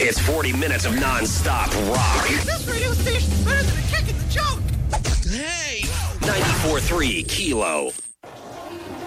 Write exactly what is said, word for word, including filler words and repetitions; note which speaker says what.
Speaker 1: It's forty minutes of non-stop rock.
Speaker 2: This radio station's better than a kick in the junk.
Speaker 3: Hey!
Speaker 1: ninety-four point three Kilo.